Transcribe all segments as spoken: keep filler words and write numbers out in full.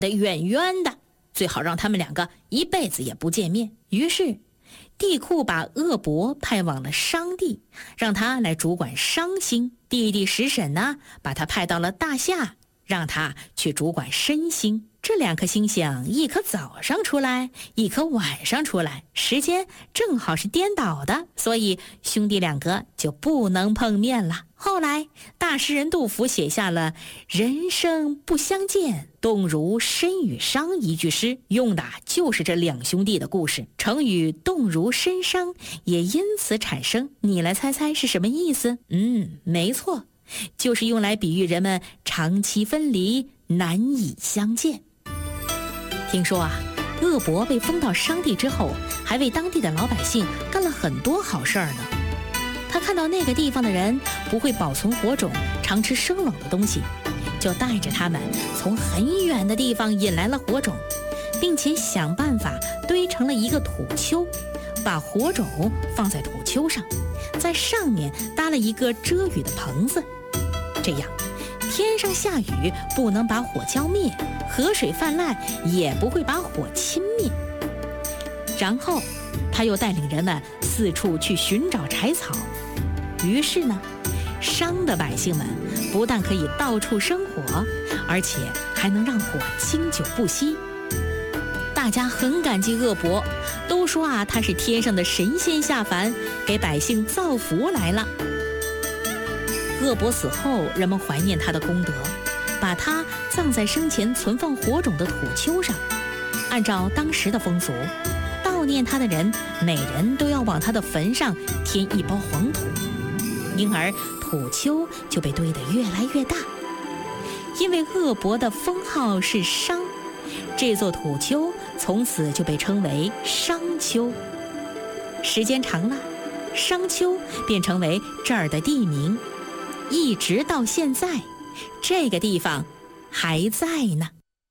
得远远的，最好让他们两个一辈子也不见面。于是帝喾把恶伯派往了商地，让他来主管商星。弟弟石沈呢，把他派到了大夏，让他去主管申星。这两颗星星，一颗早上出来，一颗晚上出来，时间正好是颠倒的，所以兄弟两个就不能碰面了。后来大诗人杜甫写下了人生不相见，动如参与商一句诗，用的就是这两兄弟的故事。成语动如参商也因此产生，你来猜猜是什么意思？嗯，没错，就是用来比喻人们长期分离，难以相见。听说啊，恶伯被封到商地之后，还为当地的老百姓干了很多好事儿呢。他看到那个地方的人不会保存火种，常吃生冷的东西，就带着他们从很远的地方引来了火种，并且想办法堆成了一个土丘，把火种放在土丘上，在上面搭了一个遮雨的棚子，这样天上下雨不能把火浇灭，河水泛滥也不会把火侵灭。然后他又带领人们四处去寻找柴草，于是呢，商的百姓们不但可以到处生火，而且还能让火经久不息。大家很感激恶伯，都说啊，他是天上的神仙下凡，给百姓造福来了。恶伯死后，人们怀念他的功德，把他葬在生前存放火种的土丘上。按照当时的风俗，悼念他的人每人都要往他的坟上添一包黄土，因而土丘就被堆得越来越大。因为恶伯的封号是商，这座土丘从此就被称为商丘。时间长了，商丘便成为这儿的地名，一直到现在，这个地方还在呢。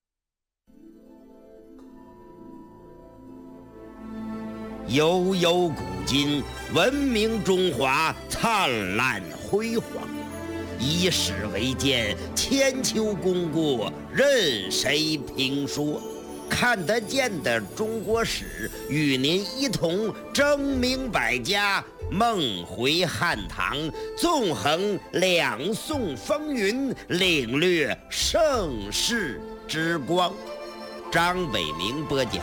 悠悠古今，文明中华灿烂辉煌。以史为鉴，千秋功过任谁评说？看得见的中国史，与您一同争明百家，梦回汉唐，纵横两宋风云，领略盛世之光。张伟明播讲。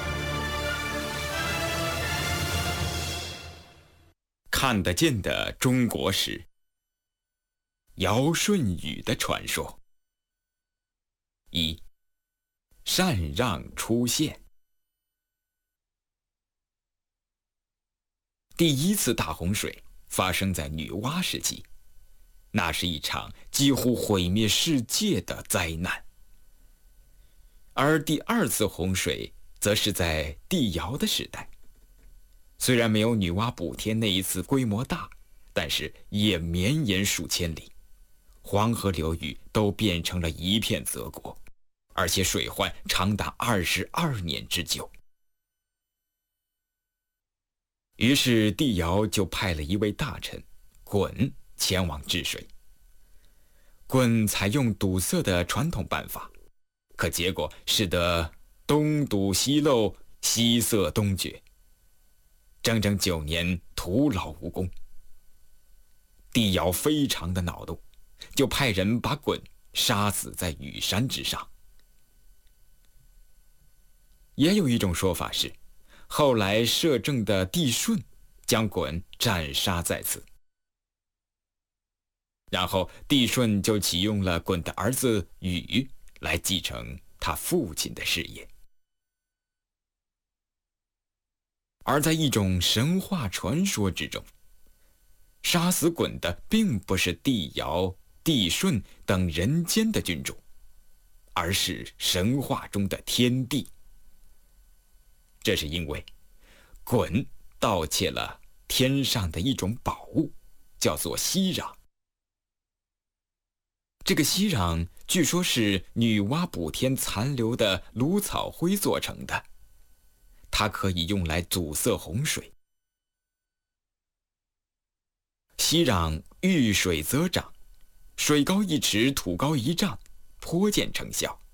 看得见的中国史，尧舜禹的传说。一，禅让出现。第一次大洪水发生在女娲时期，那是一场几乎毁灭世界的灾难。而第二次洪水则是在帝尧的时代，虽然没有女娲补天那一次规模大，但是也绵延数千里，黄河流域都变成了一片泽国，而且水患长达二十二年之久。于是帝尧就派了一位大臣鲧前往治水。鲧采用堵塞的传统办法，可结果使得东堵西漏，西塞东决，整整九年徒劳无功。帝尧非常的恼怒，就派人把鲧杀死在羽山之上。也有一种说法是，后来摄政的帝舜将鲧斩杀在此，然后帝舜就启用了鲧的儿子禹来继承他父亲的事业。而在一种神话传说之中，杀死鲧的并不是帝尧、帝舜等人间的君主，而是神话中的天帝。这是因为鲧盗窃了天上的一种宝物，叫做息壤。这个息壤据说是女娲补天残留的芦草灰做成的，它可以用来阻塞洪水。息壤遇水则涨，水高一尺，土高一丈，颇见成效。